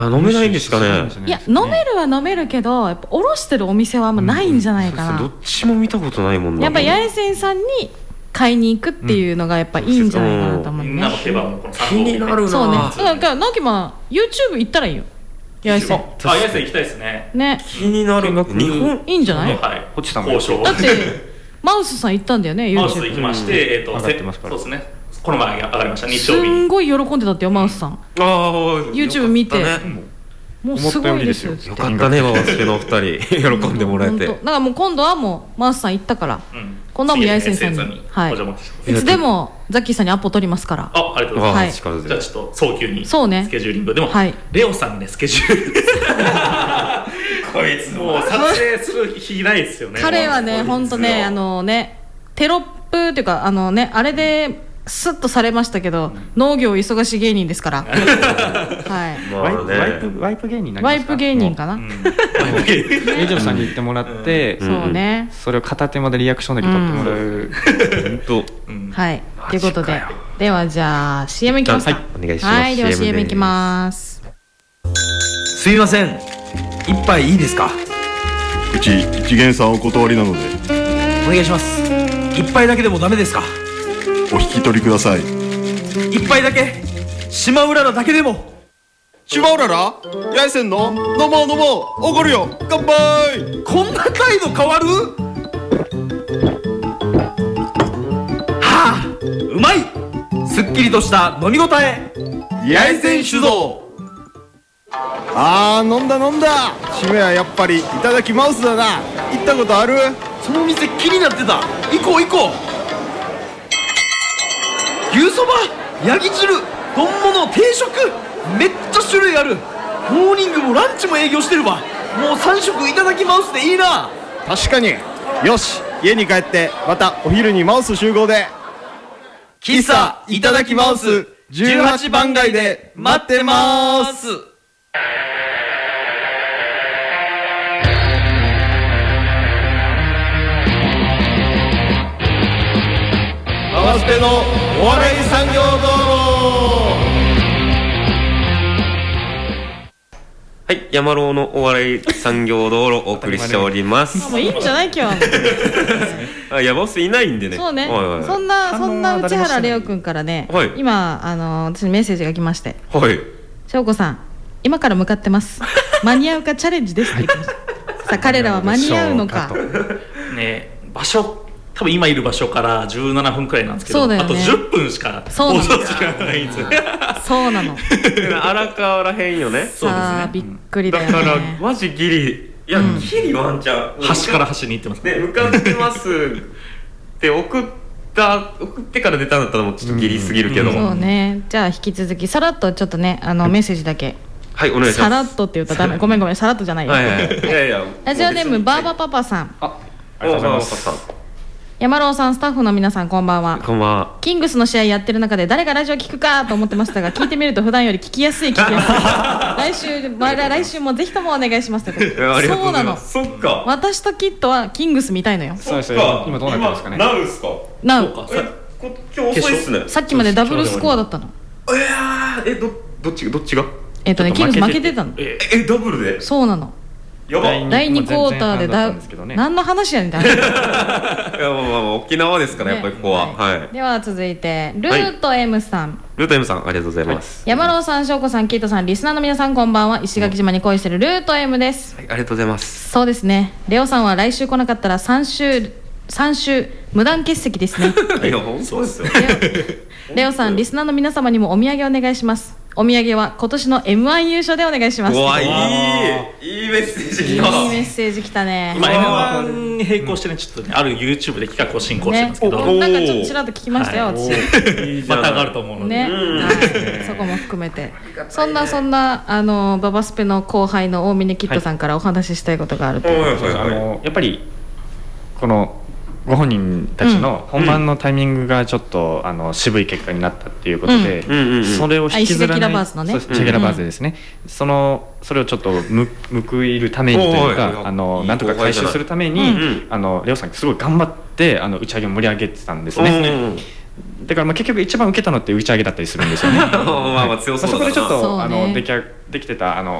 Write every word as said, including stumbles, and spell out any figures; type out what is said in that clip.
あ、飲めないんですかね。 いや、飲めるは飲めるけど、やっぱおろしてるお店はあんまないんじゃないかな、 うん、どっちも見たことないもんな。 やっぱ八重仙さんに買いに行くっていうのがやっぱいいんじゃないかなと思うね、うん、みんなの手番もこの気になるな。そうね。だからナキマ YouTube 行ったらいいよ。八重仙。あ、 八重仙行きたいですね。 ね。 気になる。日本いいんじゃない？ はい。こっちさんも。だってマウスさん行ったんだよね。YouTube。 マウス行きまして、えっとそうですね。この前上がりました日曜日。 すんごい喜んでたってよマウスさん。ああ。YouTube 見て。もうすごいですよ。 よかったね、マウスペのお二人喜んでもらえて。だからもう今度はもうマウスさん行ったから、今度はもう八重仙さんに、はい。いつでもザッキーさんにアポ取りますから。 あ、ありがとうございます。じゃあちょっと早急にそうねスケジューリングでもレオさんねスケジュール。こいつもう撮影する日ないですよね。 彼はね本当ねあのねテロップっていうかあのねあれで。スッとされましたけど、うん、農業忙しい芸人ですからはい、 まあね、ワイプワイプ芸人になりますか。 ワイプ芸人かな。 エイジョブさんに言ってもらって、 うん、そうね。 それを片手までリアクションだけ取ってもらう。 本当、うん、はいということでではじゃあ シーエム いきますか。はい、 お願いします。 はい、では シーエム いきます。 すいません、一杯いいですか。 うち一元さんお断りなのでお願いします。一杯だけでもダメですか。 お引き取りください。 一杯だけ島うららだけでも。 島うらら八重仙の飲もう飲もうおごるよ乾杯。 こんな態度変わる。はあ、うまい。すっきりとした飲み応え。八重仙酒造。 あー飲んだ飲んだ。締めはやっぱりいただきマウスだな。行ったことある。 その店気になってた。行こう行こう。牛そば、ヤギ汁、丼物、定食、めっちゃ種類ある。モーニングもランチも営業してるわ。もうさん食いただきマウスでいいな。 確かに。よし、家に帰ってまたお昼にマウス集合で。 喫茶いただきマウスじゅうはちばん街で待ってまーす。 マワスペのお笑い産業道路。 はい、山郎のお笑い産業道路をお送りしております。 もういいんじゃない今日は。 あ、山尾いないんでね。 そうね。はいはい、そんなそんな内原レオ君からね、はい、今あの私にメッセージが来まして。 はい。 翔子さん、今から向かってます。間に合うかチャレンジですって言ってました。さあ彼らは間に合うのか。 ね、場所。多分今いる場所からじゅうななふんくらいなんですけど、ね、あとじゅっぷんしか放送時間ないんですよ。 そうなの。 荒川らへんよね。 さあびっくりだよね。 だからマジギリ、いや、うん、ギリワンちゃん端から端に行ってますね。向かってますって送った送ってから出たんだったらもうちょっとギリすぎるけど、うんうん、 そうね。じゃあ引き続きさらっとちょっとねあのメッセージだけ。 はい、お願いします。 さらっとって言ったらダメ。ごめんごめん、さらっとじゃないよ。 はいはいはい、いやいやラジオネームバーバパパさん。 あ、ありがとうございます。 山郎さん、スタッフの皆さんこんばんは。 こんばんは。 キングスの試合やってる中で誰がラジオ聞くかと思ってましたが、聞いてみると普段より聞きやすい聞きやすい。来週、まあ、来週もぜひともお願いしますってこと。そうなの。 そっか。 私とキッドはキングス見たいのよ。 そうですよ。今どうなってますかね。 ナウですか。 ナウ。 今日遅いっすね。 さっきまでダブルスコアだったの。 いやえ、どどっちどっちが？ えっとね、キングス負けてたの。 え、ダブルで？ そうなの。だいにクォーターでだ何の話やねんみたいな。いやまあまあ沖縄ですからやっぱりここは、はいはい、 では続いてルート M さん、はい、 ルート M さんありがとうございます、 はい、山郎さん、翔子さん、キートさん、リスナーの皆さんこんばんは。石垣島に恋してるルート M です、 はい、ありがとうございます。 そうですね、レオさんは来週来なかったらさん週さん週無断欠席ですね。 いや本当ですよ。 レオさん、リスナーの皆様にもお土産お願いします。お土産は今年の エムワン 優勝でお願いします。 うわ、いいいいメッセージ来た。 いいメッセージ来たね。 今 エムワン に並行してね、ちょっとね、ある YouTube で企画を進行してますけど、 ね、なんかちょっとちらっと聞きましたよ、はい、 私。また上がると思うので、ね、 はい、そこも含めて。そんなそんなあのババスペの後輩の大峰キッドさんからお話ししたいことがあると。 はい、あのやっぱりこのご本人たちの本番のタイミングがちょっと、うん、あの渋い結果になったっていうことで、うん、それを引きずらない、 石垣ラバーズのね、 石垣ラバーズですね、うん、そのそれをちょっとむ報いるためにというか、あのなんとか回収するために、うん、あのレオさんすごい頑張ってあの打ち上げを盛り上げてたんですね、 だからまあ結局一番受けたのって打ち上げだったりするんですよね。 まあまあ強そうだな。 そこでちょっと、 ね、 あのできできてたあの